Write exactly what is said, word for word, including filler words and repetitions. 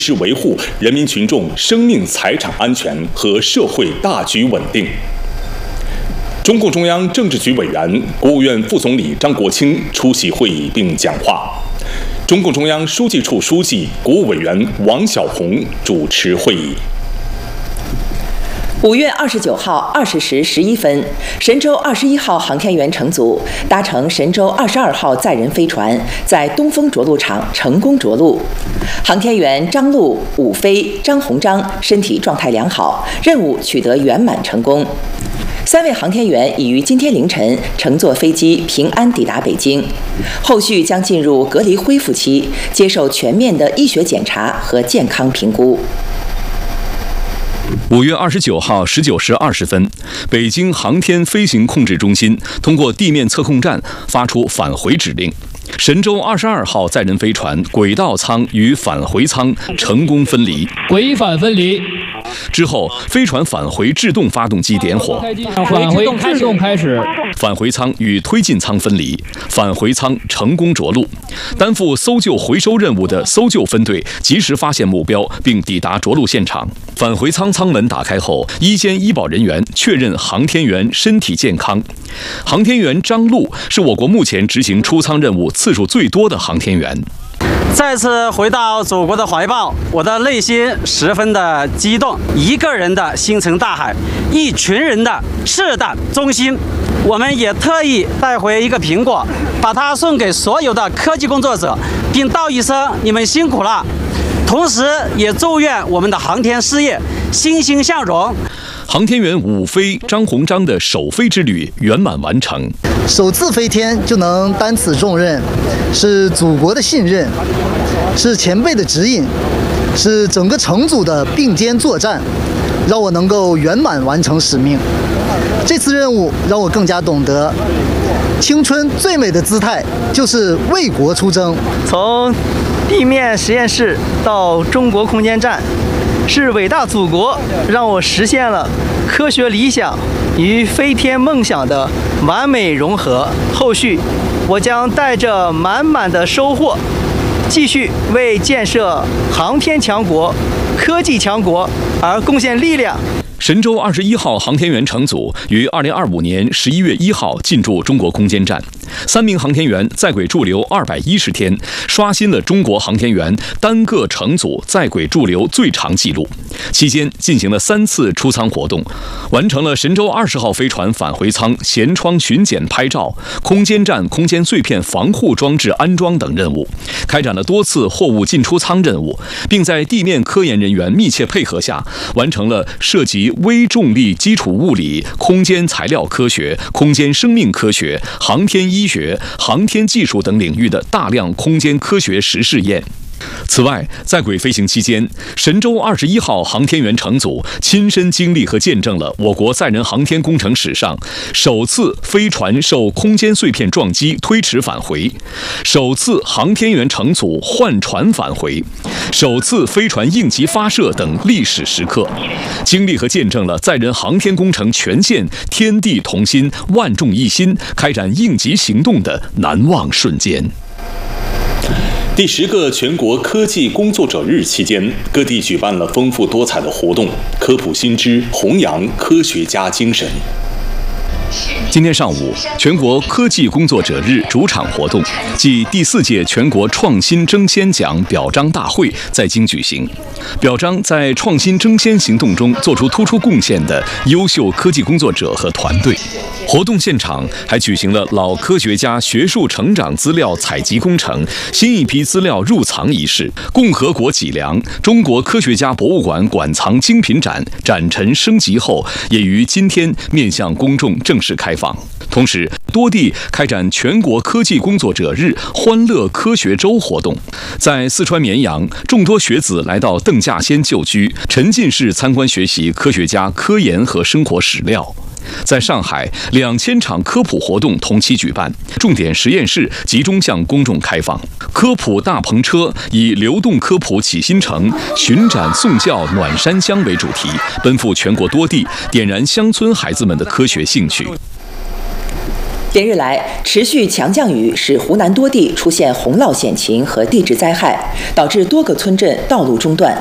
是维护人民群众生命财产安全和社会大局稳定。中共中央政治局委员、国务院副总理张国清出席会议并讲话。中共中央书记处书记、国务委员王晓红主持会议。 五月二十九号二十时十一分，神舟二十一号航天员乘组搭乘神舟二十二号载人飞船，在东风着陆场成功着陆。航天员张陆、武飞、张鸿章身体状态良好，任务取得圆满成功。三位航天员已于今天凌晨乘坐飞机平安抵达北京，后续将进入隔离恢复期，接受全面的医学检查和健康评估。 五月二十九号十九时二十分，北京航天飞行控制中心通过地面测控站发出返回指令。神舟二十二号载人飞船轨道舱与返回舱成功分离， 轨返分离。 之后，飞船返回制动发动机点火， 返回制动开始， 返回舱与推进舱分离，返回舱成功着陆。担负搜救回收任务的搜救分队及时发现目标，并抵达着陆现场。返回舱舱门打开后，医监医保人员确认航天员身体健康。航天员张陆是我国目前执行出舱任务次数最多的航天员。 再次回到祖国的怀抱，我的内心十分的激动。一个人的星辰大海，一群人的赤胆忠心。我们也特意带回一个苹果，把它送给所有的科技工作者，并道一声你们辛苦了。同时，也祝愿我们的航天事业欣欣向荣。 航天员武飞、张鸿章的首飞之旅圆满完成。 首次飞天就能担此重任，是祖国的信任，是前辈的指引，是整个乘组的并肩作战，让我能够圆满完成使命。这次任务让我更加懂得，青春最美的姿态就是为国出征。 从地面实验室到中国空间站，是伟大祖国让我实现了科学理想与飞天梦想的完美融合。后续我将带着满满的收获，继续为建设航天强国、科技强国而贡献力量。 神舟二十一号航天员乘组于二零二五年十一月一号进驻中国空间站，三名航天员在轨驻留二百一十天，刷新了中国航天员单个乘组在轨驻留最长纪录。期间进行了三次出舱活动，完成了神舟二十号飞船返回舱舷窗巡检拍照、空间站空间碎片防护装置安装等任务，开展了多次货物进出舱任务，并在地面科研人员密切配合下，完成了涉及微重力基础物理、空间材料科学、空间生命科学、航天医学、航天技术等领域的大量空间科学实试验。此外，在轨飞行期间，神舟二十一号航天员乘组亲身经历和见证了我国载人航天工程史上首次飞船受空间碎片撞击推迟返回，首次航天员乘组换船返回，首次飞船应急发射等历史时刻，经历和见证了载人航天工程全线天地同心、万众一心开展应急行动的难忘瞬间。 第十个全国科技工作者日期间，各地举办了丰富多彩的活动，科普新知，弘扬科学家精神。 今天上午，全国科技工作者日主场活动暨第四届全国创新争先奖表彰大会在京举行，表彰在创新争先行动中做出突出贡献的优秀科技工作者和团队。活动现场还举行了老科学家学术成长资料采集工程新一批资料入藏仪式。共和国脊梁中国科学家博物馆馆藏精品展展陈升级后，也于今天面向公众正式开放。同时，多地开展全国科技工作者日欢乐科学周活动。在四川绵阳，众多学子来到邓稼先旧居，沉浸式参观学习科学家科研和生活史料。在上海，两千场科普活动同期举办，重点实验室集中向公众开放。科普大篷车以流动科普启新城、巡展送教暖山乡为主题，奔赴全国多地，点燃乡村孩子们的科学兴趣。 连日来，持续强降雨使湖南多地出现洪涝险情和地质灾害，导致多个村镇道路中断。